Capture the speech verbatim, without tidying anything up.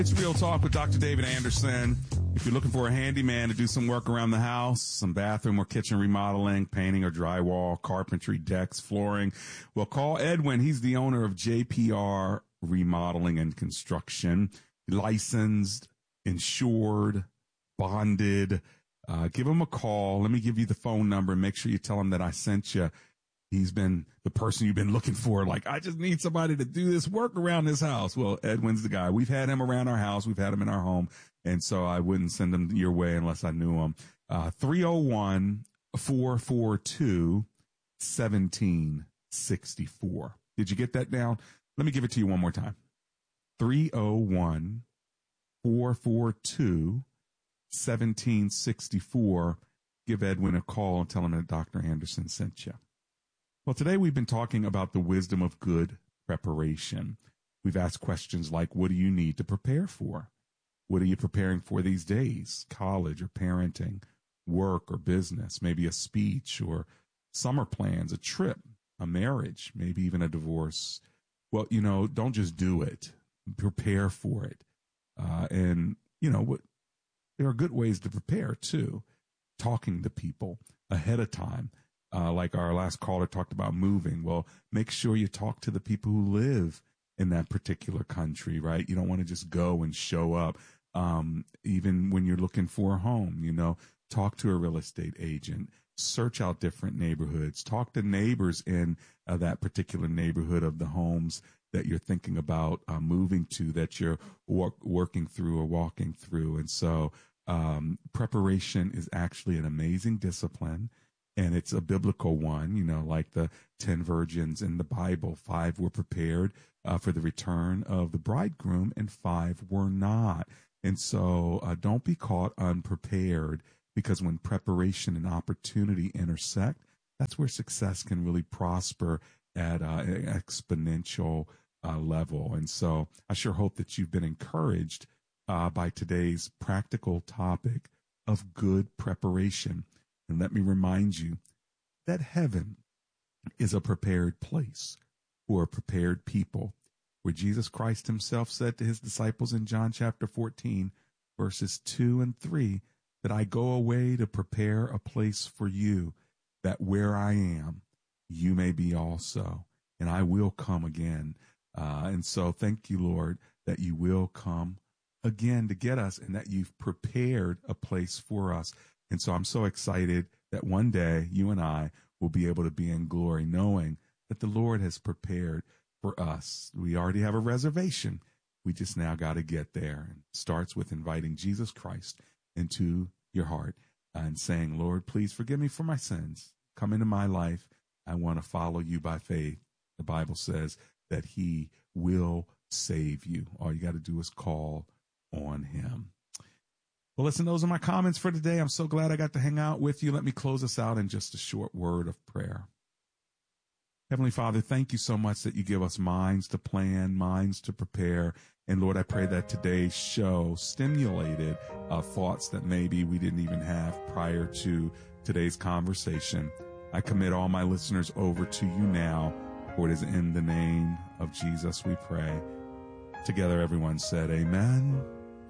It's Real Talk with Doctor David Anderson. If you're looking for a handyman to do some work around the house, some bathroom or kitchen remodeling, painting or drywall, carpentry, decks, flooring, well, call Edwin. He's the owner of J P R Remodeling and Construction. Licensed, insured, bonded. Uh, give him a call. Let me give you the phone number and make sure you tell him that I sent you. He's been the person you've been looking for. Like, I just need somebody to do this work around this house. Well, Edwin's the guy. We've had him around our house. We've had him in our home. And so I wouldn't send him your way unless I knew him. Uh, three oh one, four four two, one seven six four. Did you get that down? Let me give it to you one more time. three oh one, four four two, one seven six four. Give Edwin a call and tell him that Doctor Anderson sent you. Well, today we've been talking about the wisdom of good preparation. We've asked questions like, what do you need to prepare for? What are you preparing for these days? College or parenting, work or business, maybe a speech or summer plans, a trip, a marriage, maybe even a divorce. Well, you know, don't just do it. Prepare for it. Uh, and, you know, what there are good ways to prepare, too. Talking to people ahead of time. Uh, like our last caller talked about moving. Well, make sure you talk to the people who live in that particular country, right? You don't want to just go and show up. Um, even when you're looking for a home, you know, talk to a real estate agent, search out different neighborhoods, talk to neighbors in uh, that particular neighborhood of the homes that you're thinking about uh, moving to, that you're wor- working through or walking through. And so um, preparation is actually an amazing discipline. And it's a biblical one, you know, like the ten virgins in the Bible. Five were prepared uh, for the return of the bridegroom, and five were not. And so uh, don't be caught unprepared, because when preparation and opportunity intersect, that's where success can really prosper at uh, an exponential uh, level. And so I sure hope that you've been encouraged uh, by today's practical topic of good preparation. And let me remind you that heaven is a prepared place for a prepared people, where Jesus Christ himself said to his disciples in John chapter fourteen, verses two and three, that I go away to prepare a place for you, that where I am, you may be also, and I will come again. Uh, and so thank you, Lord, that you will come again to get us, and that you've prepared a place for us. And so I'm so excited that one day you and I will be able to be in glory, knowing that the Lord has prepared for us. We already have a reservation. We just now got to get there. And it starts with inviting Jesus Christ into your heart and saying, Lord, please forgive me for my sins. Come into my life. I want to follow you by faith. The Bible says that he will save you. All you got to do is call on him. Well, listen, those are my comments for today. I'm so glad I got to hang out with you. Let me close us out in just a short word of prayer. Heavenly Father, thank you so much that you give us minds to plan, minds to prepare. And Lord, I pray that today's show stimulated uh, thoughts that maybe we didn't even have prior to today's conversation. I commit all my listeners over to you now, for it is in the name of Jesus we pray. Together, everyone said, amen